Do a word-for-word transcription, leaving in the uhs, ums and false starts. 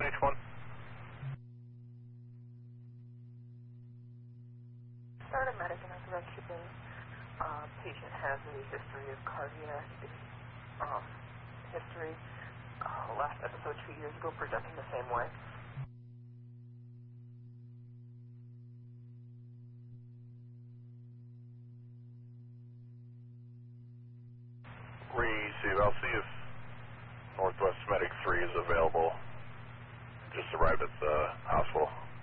H one. Start a medic in a direction. Uh, patient has a history of cardiac um, history. Uh, last episode two years ago, presenting the same way. Receive. I'll see if Northwest Medic three is available. Just arrived at the hospital.